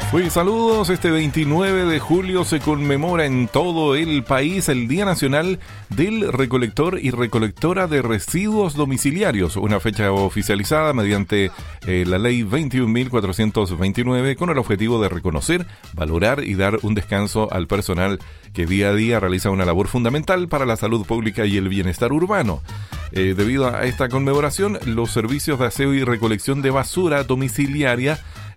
Pues saludos, este 29 de julio se conmemora en todo el país el Día Nacional del Recolector y Recolectora de Residuos Domiciliarios, una fecha oficializada mediante la Ley 21.429 con el objetivo de reconocer, valorar y dar un descanso al personal que día a día realiza una labor fundamental para la salud pública y el bienestar urbano. Debido a esta conmemoración, los servicios de aseo y recolección de basura domiciliaria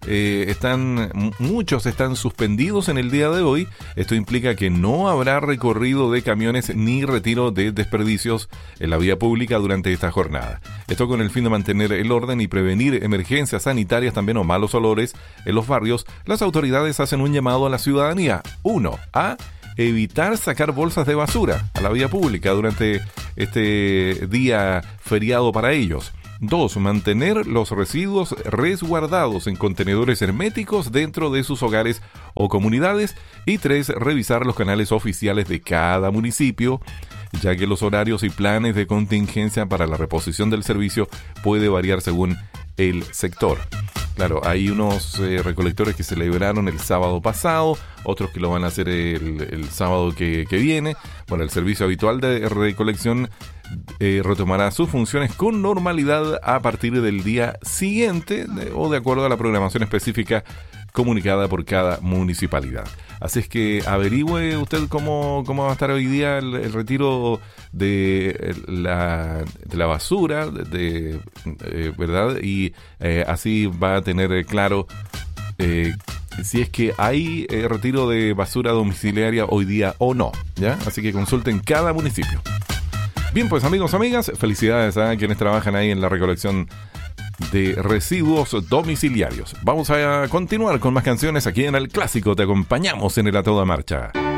muchos están suspendidos en el día de hoy. Esto implica que no habrá recorrido de camiones ni retiro de desperdicios en la vía pública durante esta jornada. Esto con el fin de mantener el orden y prevenir emergencias sanitarias también o malos olores en los barrios. Las autoridades hacen un llamado a la ciudadanía. 1. A evitar sacar bolsas de basura a la vía pública durante este día feriado para ellos. 2. Mantener los residuos resguardados en contenedores herméticos dentro de sus hogares o comunidades. Y 3. Revisar los canales oficiales de cada municipio, ya que los horarios y planes de contingencia para la reposición del servicio puede variar según el sector. Claro, hay unos recolectores que se liberaron el sábado pasado, otros que lo van a hacer el sábado que viene. Bueno, el servicio habitual de recolección retomará sus funciones con normalidad a partir del día siguiente o de acuerdo a la programación específica comunicada por cada municipalidad. Así es que averigüe usted cómo va a estar hoy día el retiro de la basura, ¿verdad? Y así va a tener claro si es que hay retiro de basura domiciliaria hoy día o no, ¿ya? Así que consulten cada municipio. Bien, pues amigos, amigas, felicidades a quienes trabajan ahí en la recolección de residuos domiciliarios. Vamos a continuar con más canciones aquí en El Clásico. Te acompañamos en el A Toda Marcha.